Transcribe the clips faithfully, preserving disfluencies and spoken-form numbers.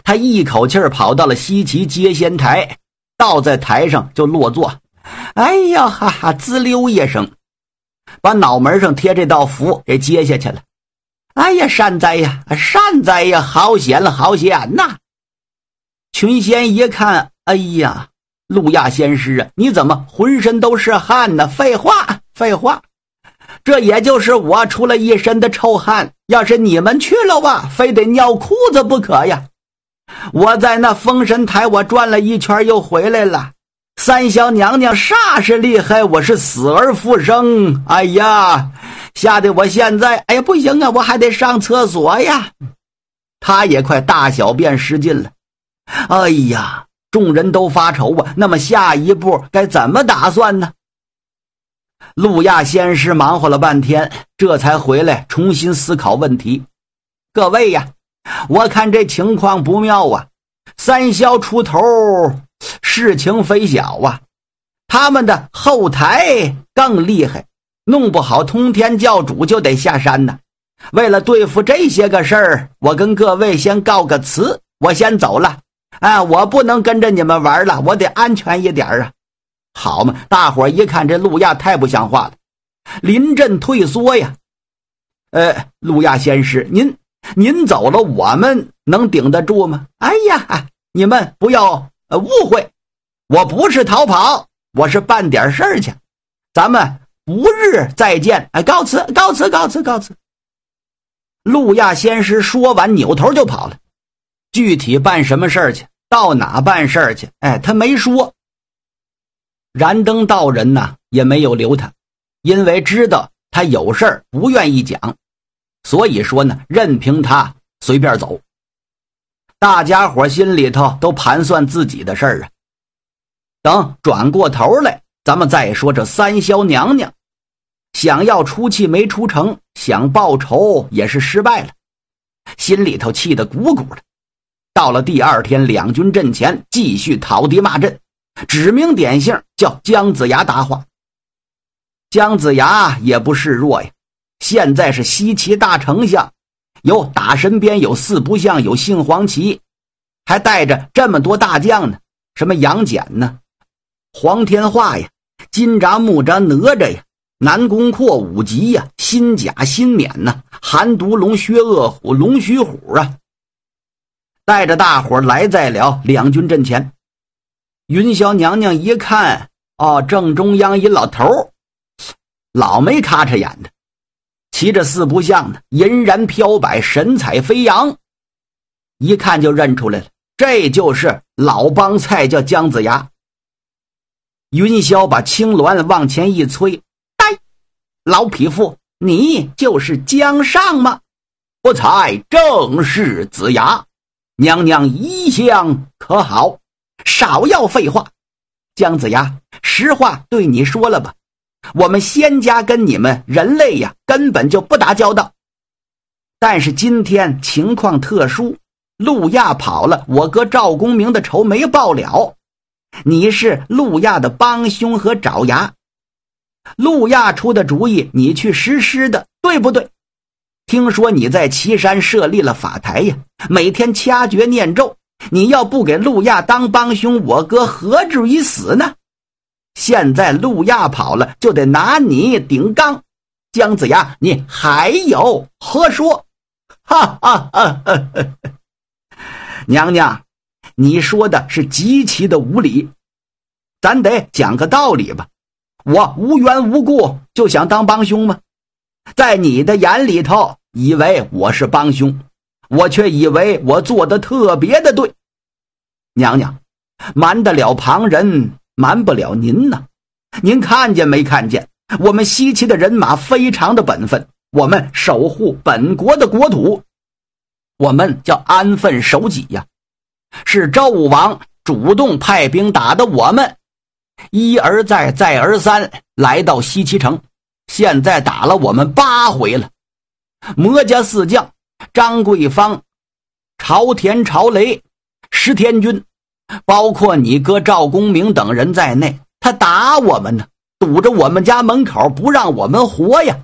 他一口气儿跑到了西岐接仙台，倒在台上就落座。哎呀哈哈，滋溜一声，把脑门上贴这道符给接下去了。哎呀，善哉呀，善哉呀，好险了，好险呐！群仙一看，哎呀，路亚仙师啊，你怎么浑身都是汗呢？废话，废话，这也就是我出了一身的臭汗，要是你们去了吧，非得尿裤子不可呀。我在那封神台我转了一圈又回来了，三小娘娘煞是厉害，我是死而复生。哎呀，吓得我现在，哎呀不行啊，我还得上厕所呀。他也快大小便失禁了。哎呀，众人都发愁啊，那么下一步该怎么打算呢？路亚仙师忙活了半天，这才回来重新思考问题。各位呀，我看这情况不妙啊，三霄出头，事情非小啊。他们的后台更厉害，弄不好通天教主就得下山呢。为了对付这些个事儿，我跟各位先告个辞，我先走了。啊，我不能跟着你们玩了，我得安全一点啊。好嘛，大伙一看这路亚太不像话了，临阵退缩呀。呃，路亚仙师，您您走了，我们能顶得住吗？哎呀，你们不要呃误会，我不是逃跑，我是办点事儿去。咱们不日再见，哎，告辞，告辞，告辞，告辞。路亚仙师说完，扭头就跑了。具体办什么事儿去，到哪办事儿去，哎，他没说。燃灯道人呢也没有留他，因为知道他有事儿不愿意讲，所以说呢，任凭他随便走。大家伙心里头都盘算自己的事儿啊。等转过头来，咱们再说这三霄娘娘，想要出气没出成，想报仇也是失败了，心里头气得鼓鼓的。到了第二天，两军阵前继续讨敌骂阵，指名点姓叫姜子牙答话。姜子牙也不示弱呀，现在是西岐大丞相，有打神鞭，有四不像，有杏黄旗，还带着这么多大将呢，什么杨戬呢，黄天化呀，金吒、木吒、哪吒呀，南宫阔、武吉呀，辛甲、辛勉呐，韩独龙、薛恶虎、龙须虎啊，带着大伙来在了两军阵前。云霄娘娘一看，哦，正中央一老头，老没咔嚓眼的，骑着四不像呢，银然飘摆，神采飞扬，一看就认出来了，这就是老帮菜，叫姜子牙。云霄把青鸾往前一催，呆，老匹夫，你就是姜尚吗？不才正是子牙，娘娘一向可好？少要废话。姜子牙，实话对你说了吧，我们仙家跟你们人类呀根本就不打交道，但是今天情况特殊，路亚跑了，我哥赵公明的仇没报了，你是路亚的帮凶和爪牙，路亚出的主意你去实施的，对不对？听说你在岐山设立了法台呀，每天掐诀念咒，你要不给路亚当帮凶，我哥何至于死呢？现在路亚跑了，就得拿你顶缸。姜子牙，你还有何说？哈哈哈哈哈！娘娘，你说的是极其的无理，咱得讲个道理吧。我无缘无故就想当帮凶吗？在你的眼里头，以为我是帮凶，我却以为我做的特别的对。娘娘，瞒得了旁人，瞒不了您呢。您看见没看见，我们西岐的人马非常的本分，我们守护本国的国土，我们叫安分守己呀。是周武王主动派兵打的我们，一而再再而三来到西岐城，现在打了我们八回了。魔家四将张桂芳、朝田、朝雷、石天军，包括你哥赵公明等人在内，他打我们呢，堵着我们家门口不让我们活呀，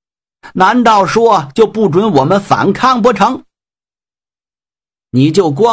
难道说就不准我们反抗不成？你就光